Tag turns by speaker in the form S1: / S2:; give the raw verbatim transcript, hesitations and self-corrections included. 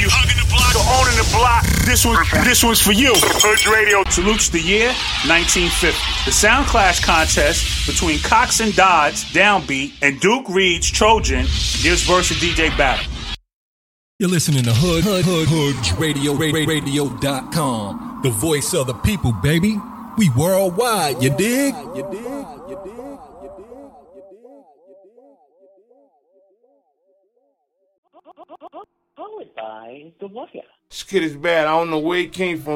S1: you hugging the block or owning the block, this one, this one's for you. Hood Radio salutes the year nineteen fifty. The Sound Clash contest between Cox and Dodds, Downbeat, and Duke Reed's Trojan gives birth to D J Battle.
S2: You're listening to Hood, Hood, Hood, Hood Radio, radio dot com. The voice of the people, baby. We worldwide, you dig? You dig? You dig?
S3: Powered by the Wire.
S4: This kid is bad. I don't know where he came from.